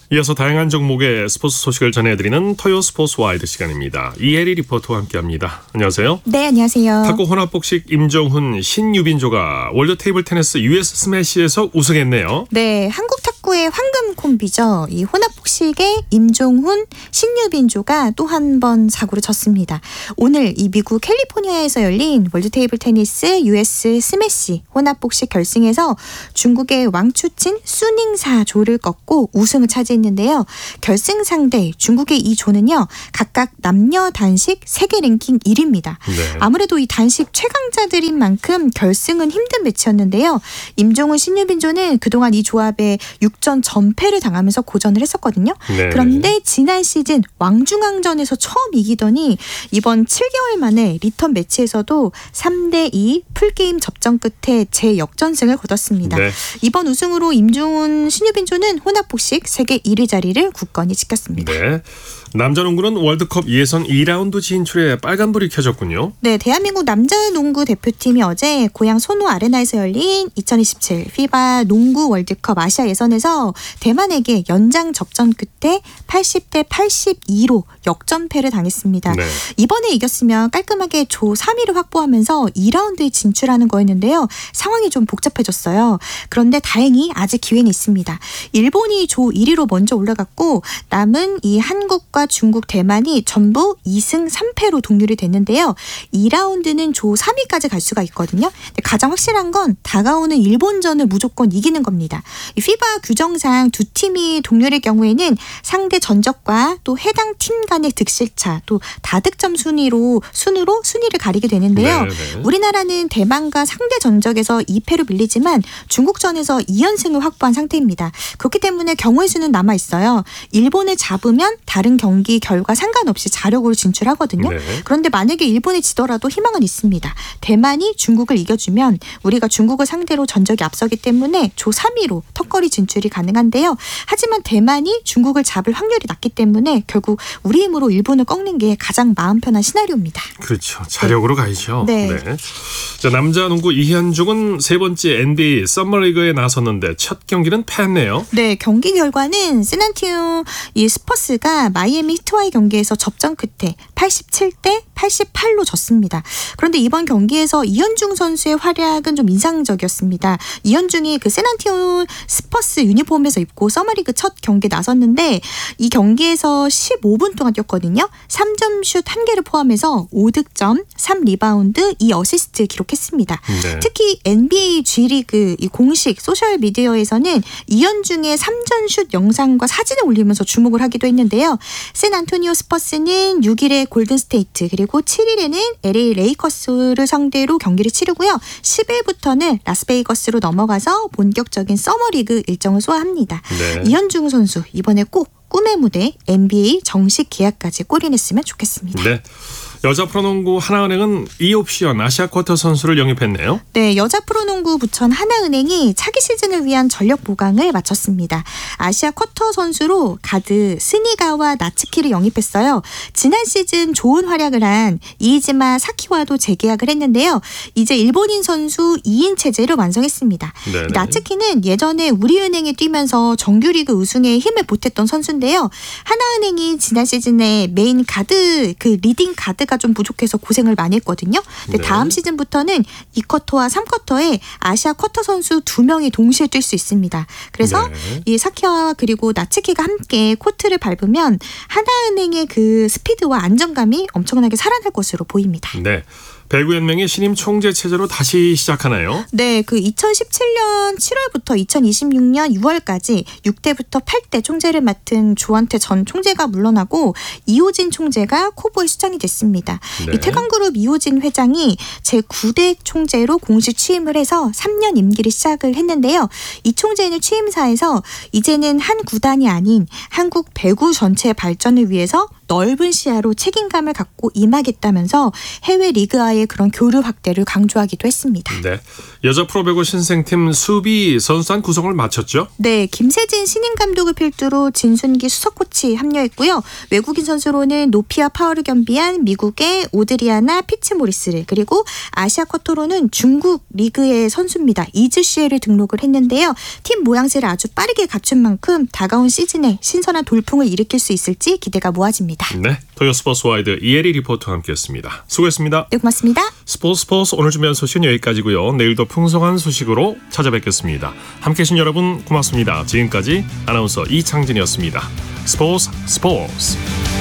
이어서 다양한 종목의 스포츠 소식을 전해드리는 토요 스포츠 와이드 시간입니다. 이혜리 리포터와 함께합니다. 안녕하세요. 네, 안녕하세요. 탁구 혼합복식 임종훈, 신유빈조가 월드 테이블 테니스 US 스매시에서 우승했네요. 네, 한국 탁구의 황금 콤비죠. 이 혼합복식의 임종훈, 신유빈조가 또 한 번 사고를 쳤습니다. 오늘 이 미국 캘리포니아에서 열린 월드 테이블 테니스 US 스매시 혼합복식 결승에서 중국의 왕추친 수닝사 조를 꺾고 우승을 차지했는데요. 결승 상대 중국의 이 조는요, 각각 남녀 단식 세계 랭킹 1위입니다. 네. 아무래도 이 단식 최강자들인 만큼 결승은 힘든 매치였는데요. 임종훈, 신유빈조는 그동안 이 조합에 6전 전패를 당하면서 고전을 했었거든요. 네. 그런데 지난 시즌 왕중왕전에서 처음 이기더니 이번 7개월 만에 리턴 매치에서도 3대2 풀게임 접전 끝에 재역전승을 거뒀습니다. 네. 이번 우승으로 임종훈, 신유빈조는 혼합복식 세계 1위 자리를 굳건히 지켰습니다. 네. 남자농구는 월드컵 예선 2라운드 진출에 빨간불이 켜졌군요. 네, 대한민국 남자농구 대표팀이 어제 고향 소노 아레나에서 열린 2027 피바 농구 월드컵 아시아 예선에서 대만에게 연장 접전 끝에 80대 82로 역전패를 당했습니다. 네. 이번에 이겼으면 깔끔하게 조 3위를 확보하면서 2라운드에 진출하는 거였는데요. 상황이 좀 복잡해졌어요. 그런데 다행히 아직 기회는 있습니다. 일본이 조 1위로 먼저 올라갔고 남은 이 한국과 중국, 대만이 전부 2승 3패로 동률이 됐는데요. 2라운드는 조 3위까지 갈 수가 있거든요. 근데 가장 확실한 건 다가오는 일본전을 무조건 이기는 겁니다. 이 피바 규정상 두 팀이 동률일 경우에는 상대 전적과 또 해당 팀 간의 득실차, 또 다득점 순으로 순위를 가리게 되는데요. 네네. 우리나라는 대만과 상대 전적에서 2패로 밀리지만 중국전에서 2연승을 확보한 상태입니다. 그렇기 때문에 경우의 수는 남아 있어요. 일본을 잡으면 다른 경기 결과 상관없이 자력으로 진출하거든요. 네. 그런데 만약에 일본이 지더라도 희망은 있습니다. 대만이 중국을 이겨주면 우리가 중국을 상대로 전적이 앞서기 때문에 조 3위로 턱걸이 진출이 가능한데요. 하지만 대만이 중국을 잡을 확률이 낮기 때문에 결국 우리 힘으로 일본을 꺾는 게 가장 마음 편한 시나리오입니다. 그렇죠. 자력으로 가야죠. 네. 자, 남자농구 이현중은 세 번째 NBA 서머리그에 나섰는데 첫 경기는 패했네요. 네, 경기 결과는 샌안토니오 이 스퍼스가 마이애미 히트와의 경기에서 접전 끝에 87대 88로 졌습니다. 그런데 이번 경기에서 이현중 선수의 활약은 좀 인상적이었습니다. 이현중이 그 샌안토니오 스퍼스 유니폼에서 입고 서머리그 첫 경기에 나섰는데 이 경기에서 15분 동안 뛰었거든요. 3점 슛 1개를 포함해서 5득점, 3리바운드, 2어시스트 기록했습니다. 네. 특히 NBA G리그 이 공식 소셜미디어에서는 이현중의 3점 슛 영상과 사진을 올리면서 주목을 하기도 했는데요. 샌안토니오 스퍼스는 6일에 골든스테이트 그리고 7일에는 LA 레이커스를 상대로 경기를 치르고요. 10일부터는 라스베이거스로 넘어가서 본격적인 서머리그 일정을 소화합니다. 네. 이현중 선수 이번에 꼭 꿈의 무대 NBA 정식 계약까지 골인했으면 좋겠습니다. 네. 여자 프로농구 하나은행은 이옵시언 아시아 쿼터 선수를 영입했네요. 네, 여자 프로농구 부천 하나은행이 차기 시즌을 위한 전력 보강을 마쳤습니다. 아시아 쿼터 선수로 가드 스니가와 나츠키를 영입했어요. 지난 시즌 좋은 활약을 한 이이즈마 사키와도 재계약을 했는데요. 이제 일본인 선수 2인 체제를 완성했습니다. 네네. 나츠키는 예전에 우리은행에 뛰면서 정규리그 우승에 힘을 보탰던 선수인데요. 하나은행이 지난 시즌에 메인 가드 그 리딩 가드가 좀 부족해서 고생을 많이 했거든요. 근데 네. 다음 시즌부터는 2쿼터와 3쿼터에 아시아 쿼터 선수 2명이 동시에 뛸 수 있습니다. 그래서 네. 이 사키와 그리고 나츠키가 함께 코트를 밟으면 하나은행의 그 스피드와 안정감이 엄청나게 살아날 것으로 보입니다. 네. 배구연맹이 신임 총재 체제로 다시 시작하나요? 네, 그 2017년 7월부터 2026년 6월까지 6대부터 8대 총재를 맡은 조원태 전 총재가 물러나고 이호진 총재가 코보에 수장이 됐습니다. 네. 이 태광그룹 이호진 회장이 제9대 총재로 공식 취임을 해서 3년 임기를 시작을 했는데요. 이 총재는 취임사에서 이제는 한 구단이 아닌 한국 배구 전체 발전을 위해서 넓은 시야로 책임감을 갖고 임하겠다면서 해외 리그와의 그런 교류 확대를 강조하기도 했습니다. 네, 여자 프로배구 신생팀 수비 선수단 구성을 마쳤죠? 네, 김세진 신임 감독을 필두로 진순기 수석 코치 합류했고요. 외국인 선수로는 노피아 파워를 겸비한 미국의 오드리아나 피츠모리스를, 그리고 아시아 쿼터로는 중국 리그의 선수입니다. 이즈시에를 등록을 했는데요. 팀 모양새를 아주 빠르게 갖춘 만큼 다가온 시즌에 신선한 돌풍을 일으킬 수 있을지 기대가 모아집니다. 네, 토요 스포츠 와이드 이혜리 리포터와 함께했습니다. 수고했습니다. 네, 고맙습니다. 스포츠 오늘 준비한 소식은 여기까지고요. 내일도 풍성한 소식으로 찾아뵙겠습니다. 함께해 주신 여러분 고맙습니다. 지금까지 아나운서 이창진이었습니다. 스포츠